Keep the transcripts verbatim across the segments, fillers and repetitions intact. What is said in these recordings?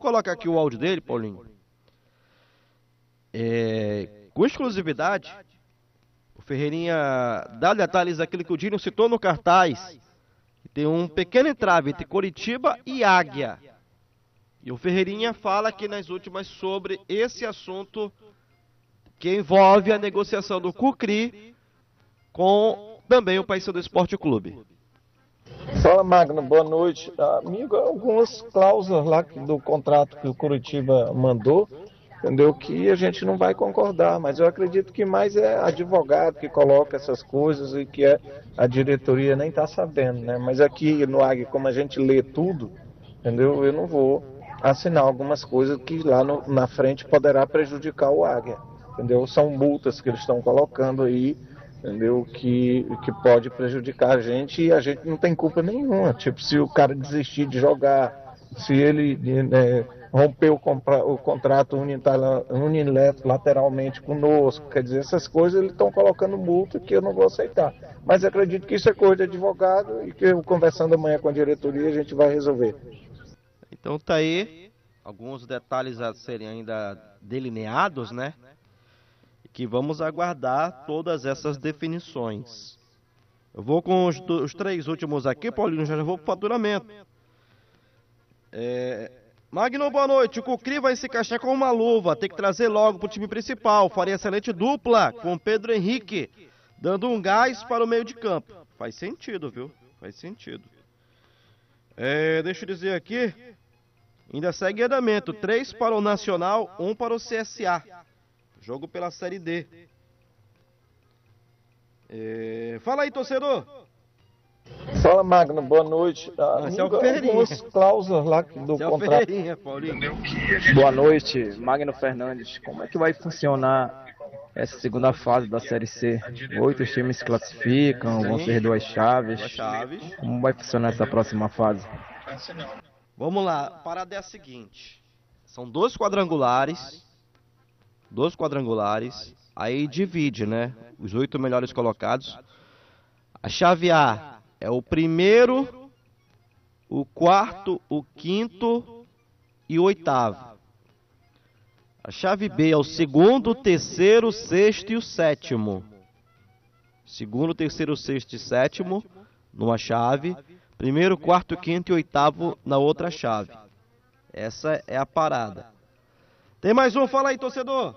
colocar aqui o áudio dele, Paulinho. É, com exclusividade, o Ferreirinha dá detalhes daquilo que o Dinho citou no cartaz. Tem um pequeno entrave entre Coritiba e Águia. E o Ferreirinha fala aqui nas últimas sobre esse assunto que envolve a negociação do Cucri com também o Paysandu Esporte Clube. Fala, Magno, boa noite. Amigo, algumas cláusulas lá do contrato que o Coritiba mandou, entendeu? Que a gente não vai concordar, mas eu acredito que mais é advogado que coloca essas coisas e que é, a diretoria nem está sabendo, né? Mas aqui no Águia, como a gente lê tudo, entendeu? Eu não vou assinar algumas coisas que lá no, na frente poderá prejudicar o Águia, entendeu? São multas que eles estão colocando aí, entendeu? Que, que pode prejudicar a gente e a gente não tem culpa nenhuma. Tipo, se o cara desistir de jogar, se ele é, romper o, o contrato unilateralmente conosco, quer dizer, essas coisas eles estão colocando multa que eu não vou aceitar. Mas acredito que isso é coisa de advogado e que eu, conversando amanhã com a diretoria, a gente vai resolver. Então tá aí alguns detalhes a serem ainda delineados, né? Que vamos aguardar todas essas definições. Eu vou com os, os três últimos aqui, Paulinho, já vou pro faturamento. É... Magno, boa noite. O Cucri vai se encaixar com uma luva, tem que trazer logo pro time principal. Faria excelente dupla com Pedro Henrique, dando um gás para o meio de campo. Faz sentido, viu? Faz sentido. É... Deixa eu dizer aqui, ainda segue em andamento, três para o Nacional, um para o C S A. Jogo pela Série D. É... Fala aí, torcedor. Fala, Magno, boa noite. Ah, Amigo, esse é o Ferreirinha. algumas cláusulas lá do Esse é o contrato. Ferreirinha, Paulinho. Boa noite, Magno Fernandes. Como é que vai funcionar essa segunda fase da Série C? Oito times se classificam, Sim. vão ser duas chaves. Duas chaves. Como vai funcionar essa próxima fase? Vamos lá, a parada é a seguinte. São dois quadrangulares. Dois quadrangulares. Aí divide, né? Os oito melhores colocados. A chave A é o primeiro, o quarto, o quinto e o oitavo. A chave B é o segundo, o terceiro, o sexto e o sétimo. Segundo, terceiro, sexto e sétimo numa chave. Primeiro, quarto, quinto e oitavo na outra chave. Essa é a parada. Tem mais um, fala aí, torcedor.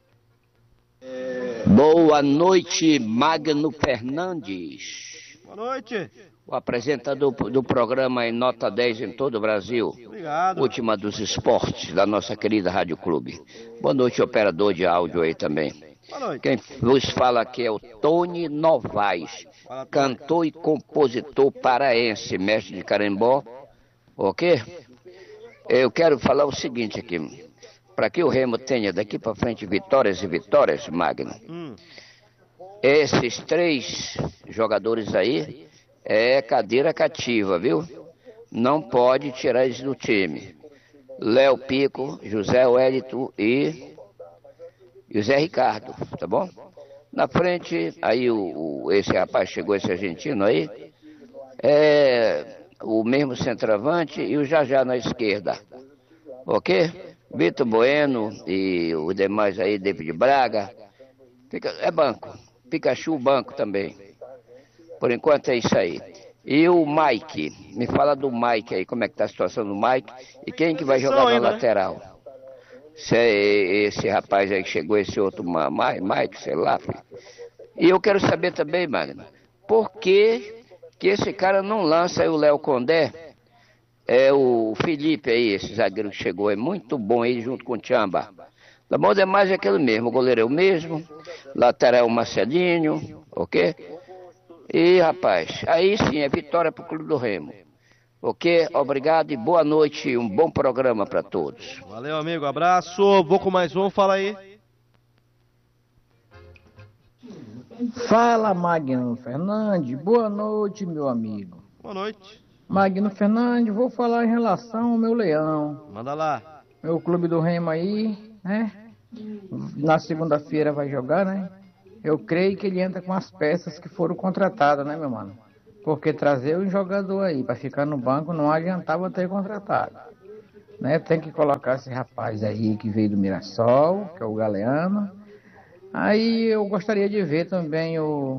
Boa noite, Magno Fernandes. Boa noite. O apresentador do programa em Nota dez em todo o Brasil. Obrigado. Última dos esportes da nossa querida Rádio Clube. Boa noite, operador de áudio aí também. Boa noite. Quem vos fala aqui é o Tony Novaes, cantor e compositor paraense, mestre de carimbó. Ok? Eu quero falar o seguinte aqui. Para que o Remo tenha daqui para frente vitórias e vitórias, Magno, hum. esses três jogadores aí é cadeira cativa, viu? Não pode tirar eles do time. Léo Pico, José Wellington e José Ricardo, tá bom? Na frente, aí o, o, esse rapaz chegou, esse argentino aí, é o mesmo centroavante e o Jajá na esquerda, ok? Vitor Bueno e os demais aí, David Braga, fica, é banco, Pikachu banco também. Por enquanto é isso aí. E o Mike, me fala do Mike aí, como é que tá a situação do Mike e quem que vai jogar na lateral? Se é esse rapaz aí que chegou, esse outro Mike, sei lá. Filho. E eu quero saber também, Magno, por que que esse cara não lança aí o Léo Condé? É o Felipe aí, esse zagueiro que chegou, é muito bom aí junto com o Tchamba. Da bom demais é aquele mesmo, o goleiro é o mesmo, lateral Marcelinho, ok? E rapaz, aí sim é vitória pro Clube do Remo. Ok? Obrigado e boa noite e um bom programa para todos. Valeu, amigo, abraço. Vou com mais um, fala aí. Fala, Magno Fernandes, boa noite, meu amigo. Boa noite. Magno Fernandes, vou falar em relação ao meu leão. Manda lá. Meu Clube do Remo aí, né? Na segunda-feira vai jogar, né? Eu creio que ele entra com as peças que foram contratadas, né, meu mano? Porque trazer um jogador aí para ficar no banco não adiantava ter contratado. né? Tem que colocar esse rapaz aí que veio do Mirassol, que é o Galeano. Aí eu gostaria de ver também o,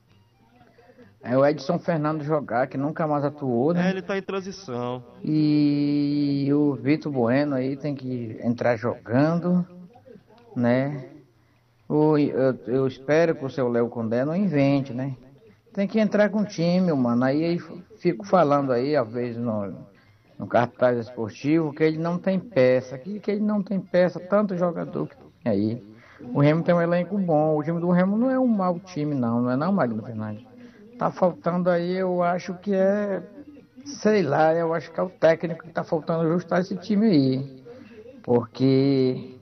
é, o Edson Fernando jogar, que nunca mais atuou, né? É, ele tá em transição. E o Vitor Bueno aí tem que entrar jogando, né? O, eu, eu espero que o seu Léo Condé não invente, né? Tem que entrar com o time, mano. Aí, aí fico falando aí, às vezes, no, no cartaz esportivo, que ele não tem peça. Que, que ele não tem peça, tanto jogador que tem aí. O Remo tem um elenco bom. O time do Remo não é um mau time, não. Não é não, Magno Fernandes? Tá faltando aí, eu acho que é... Sei lá, eu acho que é o técnico que tá faltando ajustar esse time aí. Porque...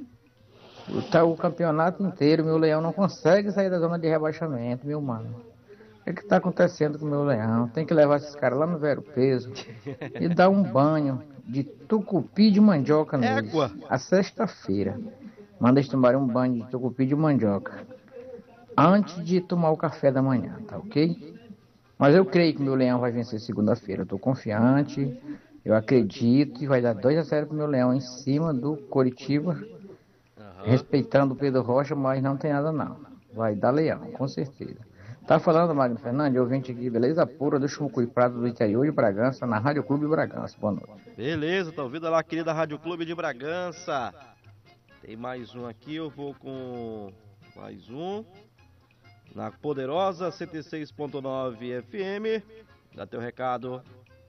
Tá o campeonato inteiro, meu Leão não consegue sair da zona de rebaixamento, meu mano. O que é que tá acontecendo com o meu Leão? Tem que levar esses caras lá no Vero Peso e dar um banho de tucupi de mandioca neles. Égua. A sexta-feira. Manda eles tomarem um banho de tucupi de mandioca antes de tomar o café da manhã, tá ok? Mas eu creio que o meu Leão vai vencer segunda-feira. Eu tô confiante, eu acredito e vai dar dois a zero pro meu Leão em cima do Coritiba. Respeitando o Pedro Rocha, mas não tem nada não. Vai dar Leão, com certeza. Tá falando, Magno Fernandes, ouvinte aqui, beleza pura do Chumucuí Prado do interior de Bragança, na Rádio Clube Bragança. Boa noite. Beleza, tá ouvindo lá, querida Rádio Clube de Bragança. Tem mais um aqui, eu vou com mais um. Na Poderosa cento e seis ponto nove F M. Dá teu recado.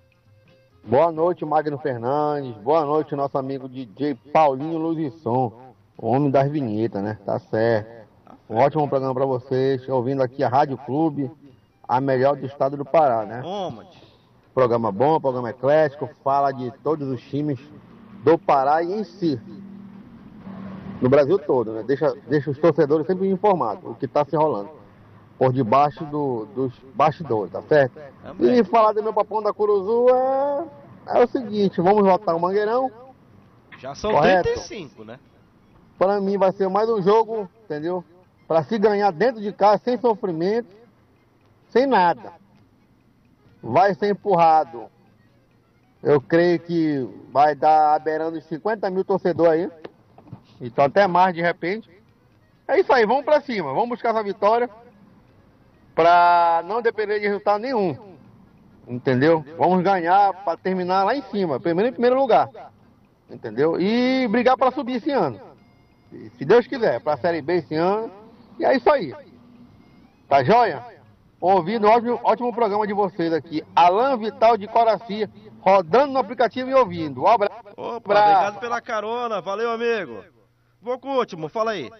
Boa noite, Magno Fernandes. Boa noite, nosso amigo D J Paulinho Luzisson. O homem das vinhetas, né? Tá certo. Um ótimo programa pra vocês. Ouvindo aqui a Rádio Clube, a melhor do estado do Pará, né? Programa bom, programa eclético, fala de todos os times do Pará e em si. No Brasil todo, né? Deixa, deixa os torcedores sempre informados o que tá se rolando. Por debaixo do, dos bastidores, tá certo? E falar do meu papão da Curuzu é, é o seguinte, vamos lotar o Mangueirão. Já são correto? trinta e cinco, né? Para mim vai ser mais um jogo, entendeu? Para se ganhar dentro de casa, sem sofrimento, sem nada. Vai ser empurrado. Eu creio que vai dar beirando os cinquenta mil torcedores aí. Então até mais de repente. É isso aí, vamos para cima. Vamos buscar essa vitória. Para não depender de resultado nenhum. Entendeu? Vamos ganhar para terminar lá em cima. Primeiro em primeiro lugar. Entendeu? E brigar para subir esse ano. Se Deus quiser, para a Série B esse ano. E é isso aí. Tá joia? Ouvindo o ótimo, ótimo programa de vocês aqui. Alan Vital de Coraci, rodando no aplicativo e ouvindo. Um abraço. Opa, obrigado pela carona. Valeu, amigo. Vou com o último, fala aí.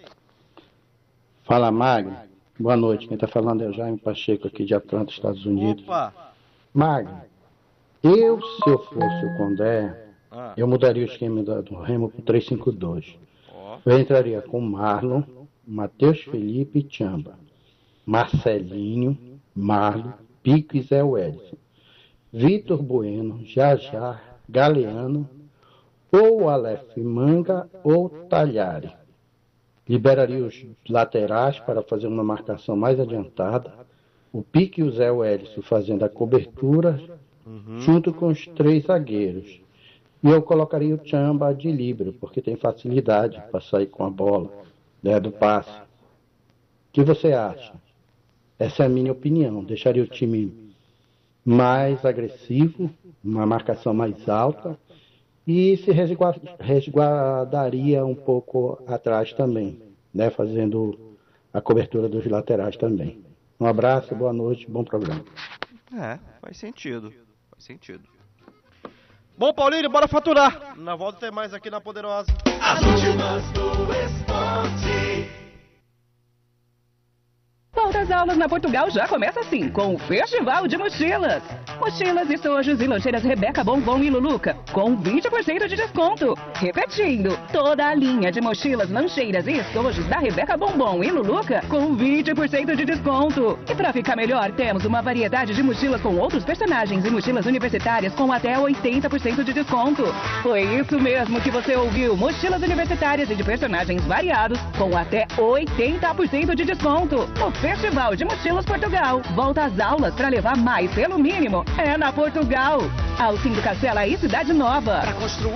Fala, Magno. Boa noite. Quem tá falando é o Jaime Pacheco aqui de Atlanta, Estados Unidos. Opa. Magno, eu, se eu fosse o Condé, ah. eu mudaria o esquema do Remo para três cinco dois. Eu entraria com Marlon, Matheus Felipe e Tchamba, Marcelinho, Marlon, Pico e Zé Wellison, Vitor Bueno, Jajá, Galeano, ou Aleph Manga ou Talhari. Liberaria os laterais para fazer uma marcação mais adiantada, o Pico e o Zé Wellison fazendo a cobertura, uhum. junto com os três zagueiros. E eu colocaria o Tchamba de livre, porque tem facilidade para sair com a bola, né, do passe. O que você acha? Essa é a minha opinião. Deixaria o time mais agressivo, uma marcação mais alta, e se resguardaria um pouco atrás também, né, fazendo a cobertura dos laterais também. Um abraço, boa noite, bom programa. É, faz sentido. Faz sentido. Bom, Paulinho, bora faturar. Na volta tem mais aqui na Poderosa. As últimas do esporte. Volta às aulas na Portugal já começa assim, com o Festival de Mochilas. Mochilas, estojos e lancheiras Rebeca Bombom e Luluca, com vinte por cento de desconto. Repetindo, toda a linha de mochilas, lancheiras e estojos da Rebeca Bombom e Luluca, com vinte por cento de desconto. E para ficar melhor, temos uma variedade de mochilas com outros personagens e mochilas universitárias com até oitenta por cento de desconto. Foi isso mesmo que você ouviu, mochilas universitárias e de personagens variados, com até oitenta por cento de desconto. No Festival de Mochilas Portugal. Volta às aulas para levar mais pelo mínimo. É na Portugal. Alcindo Castela e Cidade Nova. Para construir